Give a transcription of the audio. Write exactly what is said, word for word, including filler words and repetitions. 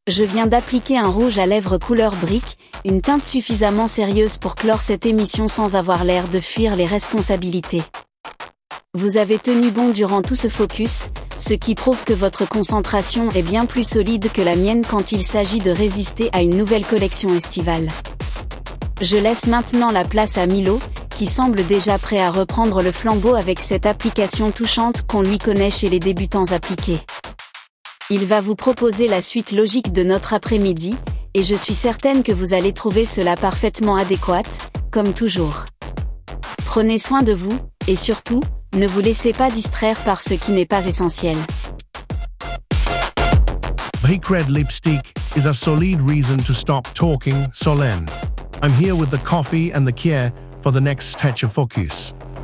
Je viens d'appliquer un rouge à lèvres couleur brique, une teinte suffisamment sérieuse pour clore cette émission sans avoir l'air de fuir les responsabilités. Vous avez tenu bon durant tout ce focus, ce qui prouve que votre concentration est bien plus solide que la mienne quand il s'agit de résister à une nouvelle collection estivale. Je laisse maintenant la place à Milo, qui semble déjà prêt à reprendre le flambeau avec cette application touchante qu'on lui connaît chez les débutants appliqués. Il va vous proposer la suite logique de notre après-midi, et je suis certaine que vous allez trouver cela parfaitement adéquate, comme toujours. Prenez soin de vous, et surtout, ne vous laissez pas distraire par ce qui n'est pas essentiel. Brick Red lipstick is a solid reason to stop talking, Solène. I'm here with the coffee and the care for the next touch of focus.